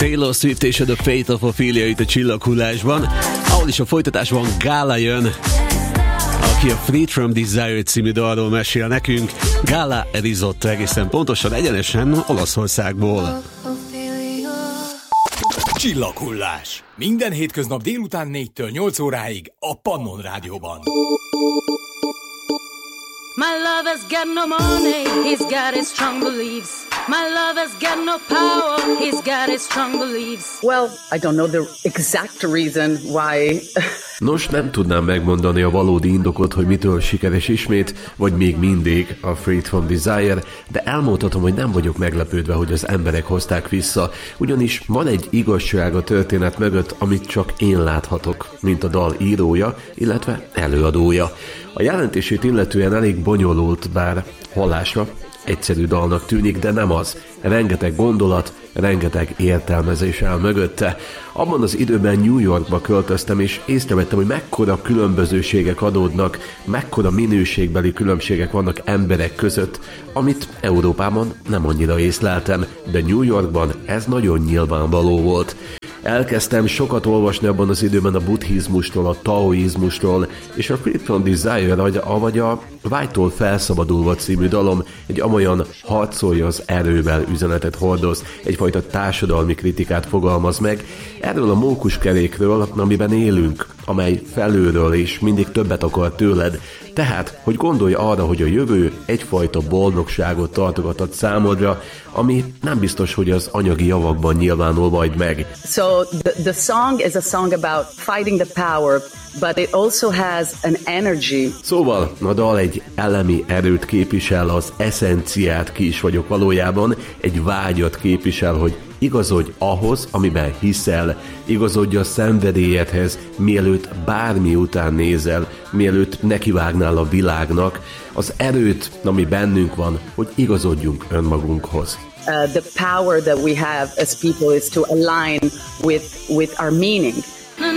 Taylor Swift és a The Fate of Ophelia itt a Csillaghullásban, ahol is a folytatásban Gala jön, aki a Freed from Desire című dalról mesél nekünk. Gala Risotto egészen pontosan, egyenesen Olaszországból. Csillaghullás. Minden hétköznap délután 4-től 8 óráig a Pannon Rádióban. My lover's got no money, he's got his strong beliefs. My lover's got no power, he's got his strong beliefs. Well, I don't know the exact reason why. Nos, nem tudnám megmondani a valódi indokot, hogy mitől sikeres ismét, vagy még mindig a Freed from Desire, de elmondhatom, hogy nem vagyok meglepődve, hogy az emberek hozták vissza, ugyanis van egy igazság a történet mögött, amit csak én láthatok, mint a dal írója, illetve előadója. A jelentését illetően elég bonyolult, bár hallásra egyszerű dalnak tűnik, de nem az. Rengeteg gondolat, rengeteg értelmezés áll mögötte. Abban az időben New Yorkba költöztem, és észrevettem, hogy mekkora különbözőségek adódnak, mekkora minőségbeli különbségek vannak emberek között, amit Európában nem annyira észleltem, de New Yorkban ez nagyon nyilvánvaló volt. Elkezdtem sokat olvasni abban az időben a buddhizmusról, a taoizmusról, és a Freed from Desire, vagy a Vágytól felszabadulva című dalom egy amolyan harcolja az erővel üzenetet hordoz, egyfajta társadalmi kritikát fogalmaz meg, erről a mókuskerékről, amiben élünk, amely felülről és mindig többet akar tőled. Tehát, hogy gondolj arra, hogy a jövő egyfajta boldogságot tartogathat számodra, ami nem biztos, hogy az anyagi javakban nyilvánul majd meg. So the song is a song about fighting the power, but it also has an energy. Szóval a dal egy elemi erőt képvisel, az eszenciát ki is vagyok valójában, egy vágyat képvisel, hogy igazodj ahhoz, amiben hiszel, igazodj a szenvedélyedhez, mielőtt bármi után nézel, mielőtt nekivágnál a világnak, az erőt, ami bennünk van, hogy igazodjunk önmagunkhoz. The power that we have as people is to align with our meaning.